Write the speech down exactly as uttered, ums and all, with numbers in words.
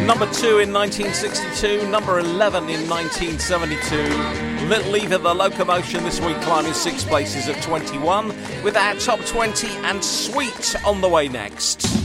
Number two in nineteen sixty-two, number eleven in nineteen seventy-two. Little Eva the Locomotion this week climbing six places at twenty-one, with our top twenty and Sweet on the way next.